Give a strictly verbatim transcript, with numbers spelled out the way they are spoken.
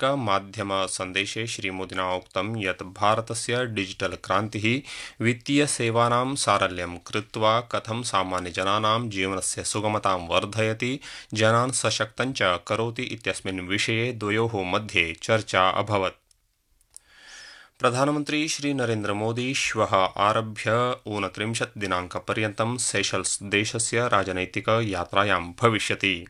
सामाजिकमाध्यमसन्देशे श्रीमोदिना उक्तं यत् भारतस्य डिजिटल क्रान्तिः वित्तीयसेवानां सारल्यं कृत्वा कथं सामान्यजनानां जीवनस्य सुगमतां वर्धयति, जनान् सशक्तं च करोति इत्यस्मिन् विषये द्वयोः मध्ये चर्चा अभवत्। प्रधानमन्त्री श्री नरेन्द्र मोदी श्वः आरभ्य ऊनत्रिंशत् दिनाङ्कपर्यन्तं सेशल्स् देशस्य राजनैतिक यात्रायां भविष्यति।